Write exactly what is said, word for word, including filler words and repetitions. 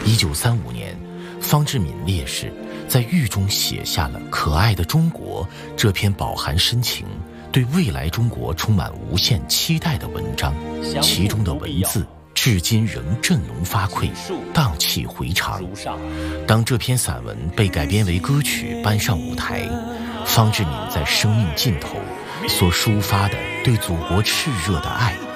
一九三五年，方志敏烈士在狱中写下了《可爱的中国》这篇饱含深情、对未来中国充满无限期待的文章，其中的文字至今仍振聋发聩，荡气回肠。当这篇散文被改编为歌曲搬上舞台，方志敏在生命尽头所抒发的对祖国炽热的爱